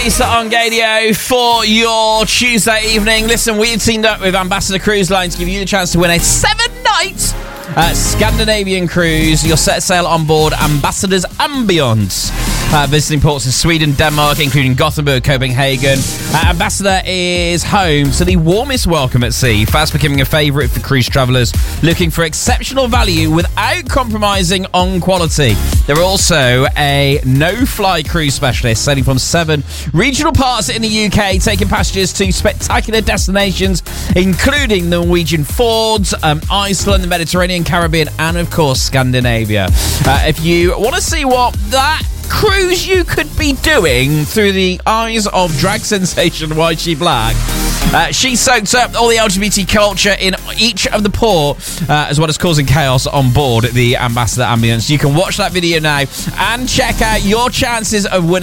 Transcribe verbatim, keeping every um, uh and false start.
Lisa on Gadio for your Tuesday evening. Listen, we've teamed up with Ambassador Cruise Line to give you the chance to win a seven-night uh, Scandinavian cruise. You're set sail on board Ambassador's Ambience. Uh, visiting ports in Sweden, Denmark, including Gothenburg, Copenhagen. Uh, Ambassador is home to the warmest welcome at sea, fast becoming a favourite for cruise travellers looking for exceptional value without compromising on quality. They're also a no-fly cruise specialist, sailing from seven regional parts in the U K, taking passengers to spectacular destinations, including the Norwegian Fjords, um, Iceland, the Mediterranean, Caribbean, and, of course, Scandinavia. Uh, if you want to see what that cruise you could be doing through the eyes of drag sensation Y G Black, Uh, she soaked up all the L G B T culture in each of the port, uh, as well as causing chaos on board the Ambassador Ambience. You can watch that video now and check out your chances of winning